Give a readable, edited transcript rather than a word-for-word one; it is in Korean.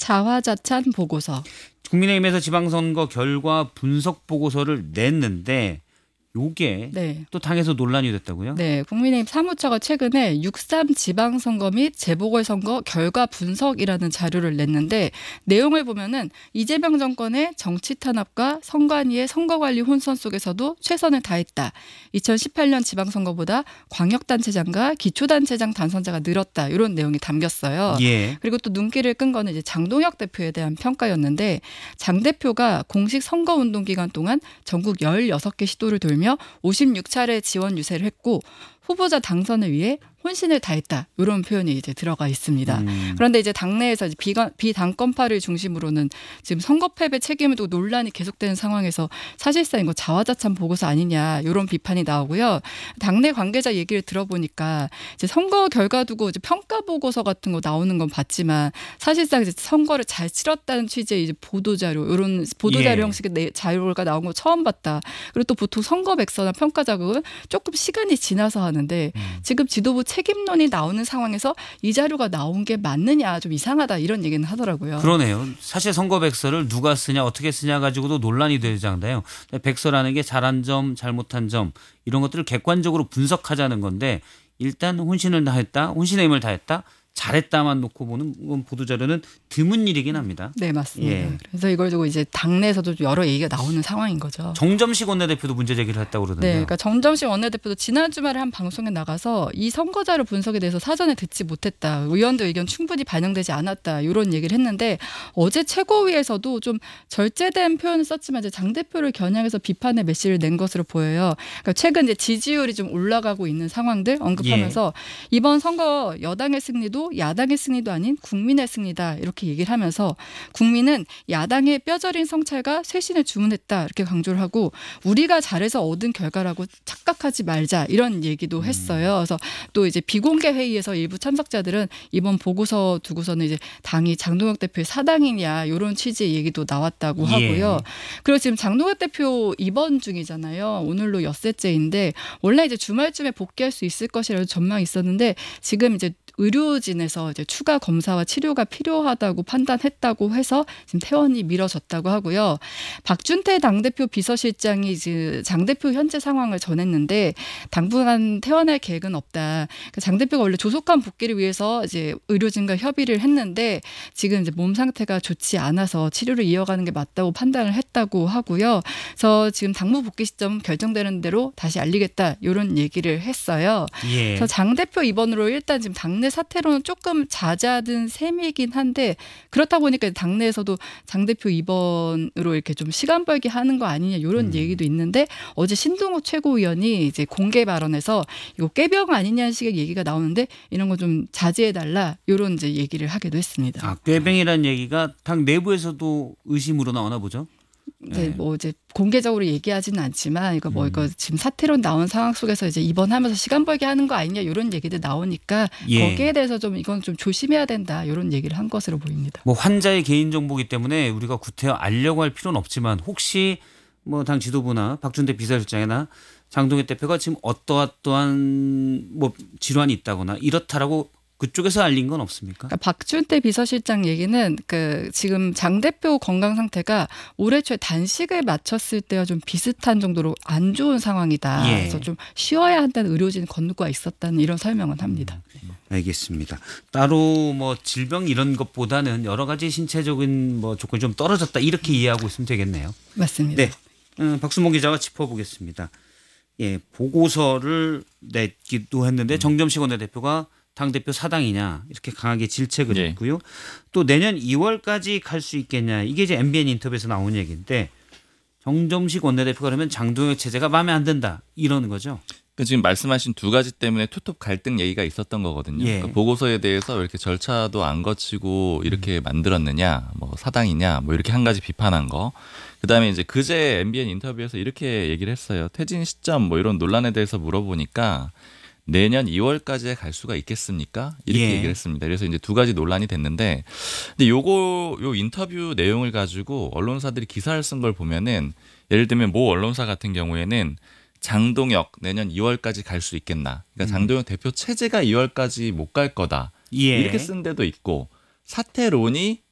자화자찬 보고서. 국민의힘에서 지방선거 결과 분석 보고서를 냈는데 요게 네. 또 당에서 논란이 됐다고요? 네, 국민의힘 사무처가 최근에 6.3 지방선거 및 재보궐선거 결과 분석이라는 자료를 냈는데 내용을 보면은 이재명 정권의 정치 탄압과 선관위의 선거관리 혼선 속에서도 최선을 다했다. 2018년 지방선거보다 광역단체장과 기초단체장 당선자가 늘었다. 이런 내용이 담겼어요. 예. 그리고 또 눈길을 끈 거는 이제 장동혁 대표에 대한 평가였는데 장 대표가 공식 선거운동 기간 동안 전국 16개 시도를 돌며 56차례 지원 유세를 했고 후보자 당선을 위해 혼신을 다했다. 이런 표현이 이제 들어가 있습니다. 그런데 이제 당내에서 이제 비당권파를 중심으로는 지금 선거 패배 책임을 두고 논란이 계속되는 상황에서 사실상 이거 자화자찬 보고서 아니냐 이런 비판이 나오고요. 당내 관계자 얘기를 들어보니까 이제 선거 결과 두고 이제 평가 보고서 같은 거 나오는 건 봤지만 사실상 이제 선거를 잘 치렀다는 취지의 이제 보도 자료 이런 보도 자료 형식의 자료가 나온 거 처음 봤다. 그리고 또 보통 선거 백서나 평가 자료는 조금 시간이 지나서 하는데 지금 지도부 책임론이 나오는 상황에서 이 자료가 나온 게 맞느냐 좀 이상하다 이런 얘기는 하더라고요. 그러네요. 사실 선거 백서를 누가 쓰냐 어떻게 쓰냐 가지고도 논란이 되잖아요. 백서라는 게 잘한 점 잘못한 점 이런 것들을 객관적으로 분석하자는 건데 일단 혼신을 다했다. 혼신의 힘을 다했다. 잘했다만 놓고 보는 보도자료는 드문 일이긴 합니다. 네, 맞습니다. 예. 그래서 이걸 두고 이제 당내에서도 여러 얘기가 나오는 상황인 거죠. 정점식 원내대표도 문제 제기를 했다고 그러던데요. 네, 그러니까 정점식 원내대표도 지난 주말에 한 방송에 나가서 이 선거자료 분석에 대해서 사전에 듣지 못했다. 의원들 의견 충분히 반영되지 않았다. 이런 얘기를 했는데 어제 최고위에서도 좀 절제된 표현을 썼지만 이제 장 대표를 겨냥해서 비판의 메시지를 낸 것으로 보여요. 그러니까 최근 이제 지지율이 좀 올라가고 있는 상황들 언급하면서 이번 선거 여당의 승리도 야당의 승리도 아닌 국민의 승리다 이렇게 얘기를 하면서 국민은 야당의 뼈저린 성찰과 쇄신을 주문했다 이렇게 강조를 하고 우리가 잘해서 얻은 결과라고 착각하지 말자 이런 얘기도 했어요. 그래서 또 이제 비공개 회의에서 일부 참석자들은 이번 보고서 두고서는 이제 당이 장동혁 대표의 사당이냐 이런 취지의 얘기도 나왔다고 하고요. 그리고 지금 장동혁 대표 입원 중이잖아요. 오늘로 엿새째인데 원래 이제 주말쯤에 복귀할 수 있을 것이라는 전망이 있었는데 지금 이제 의료진에서 이제 추가 검사와 치료가 필요하다고 판단했다고 해서 지금 퇴원이 미뤄졌다고 하고요. 박준태 당대표 비서실장이 이제 장 대표 현재 상황을 전했는데 당분간 퇴원할 계획은 없다. 그러니까 장 대표가 원래 조속한 복귀를 위해서 이제 의료진과 협의를 했는데 지금 이제 몸 상태가 좋지 않아서 치료를 이어가는 게 맞다고 판단을 했다고 하고요. 그래서 지금 당무 복귀 시점 결정되는 대로 다시 알리겠다 이런 얘기를 했어요. 그래서 장 대표 입원으로 일단 지금 당내 사태로는 조금 잦아든 셈이긴 한데 그렇다 보니까 당내에서도 장 대표 입원으로 이렇게 좀 시간 벌기 하는 거 아니냐 이런 얘기도 있는데 어제 신동욱 최고위원이 이제 공개 발언에서 이거 꾀병 아니냐는 식의 얘기가 나오는데 이런 거 좀 자제해달라 이런 이제 얘기를 하기도 했습니다. 아, 꾀병이라는 얘기가 당 내부에서도 의심으로 나오나 보죠? 네, 뭐 이제 공개적으로 얘기하지는 않지만 이거 뭐 이거 지금 사태로 나온 상황 속에서 이제 입원하면서 시간 벌게 하는 거 아니냐 이런 얘기들 나오니까 거기에 대해서 좀 이건 좀 조심해야 된다 이런 얘기를 한 것으로 보입니다. 뭐 환자의 개인 정보이기 때문에 우리가 구태여 알려고 할 필요는 없지만 혹시 뭐 당 지도부나 박준태 비서실장이나 장동혁 대표가 지금 어떠한 뭐 질환이 있다거나 이렇다라고 그쪽에서 알린 건 없습니까? 그러니까 박준태 비서실장 얘기는 그 지금 장 대표 건강 상태가 올해 초에 단식을 마쳤을 때와 좀 비슷한 정도로 안 좋은 상황이다. 그래서 좀 쉬어야 한다는 의료진 권고가 있었다는 이런 설명은 합니다. 알겠습니다. 따로 뭐 질병 이런 것보다는 여러 가지 신체적인 뭐 조건이 좀 떨어졌다 이렇게 이해하고 있으면 되겠네요. 맞습니다. 네, 박순봉 기자가 짚어보겠습니다. 예, 보고서를 냈기도 했는데 정점식 원내대표가 당대표 사당이냐 이렇게 강하게 질책을 했고요. 또 내년 2월까지 갈 수 있겠냐 이게 이제 MBN 인터뷰에서 나온 얘기인데 정점식 원내대표가 그러면 장동혁 체제가 마음에 안 든다 이러는 거죠. 그러니까 지금 말씀하신 두 가지 때문에 투톱 갈등 얘기가 있었던 거거든요. 그러니까 보고서에 대해서 왜 이렇게 절차도 안 거치고 이렇게 만들었느냐, 뭐 사당이냐, 뭐 이렇게 한 가지 비판한 거. 그다음에 이제 그제 MBN 인터뷰에서 이렇게 얘기를 했어요. 퇴진 시점 뭐 이런 논란에 대해서 물어보니까 내년 2월까지 갈 수가 있겠습니까? 이렇게 얘기를 했습니다. 그래서 이제 두 가지 논란이 됐는데, 근데 요 인터뷰 내용을 가지고 언론사들이 기사를 쓴 걸 보면은 예를 들면 모 언론사 같은 경우에는 장동혁 내년 2월까지 갈 수 있겠나? 그러니까 장동혁 대표 체제가 2월까지 못 갈 거다. 이렇게 쓴 데도 있고 사퇴론이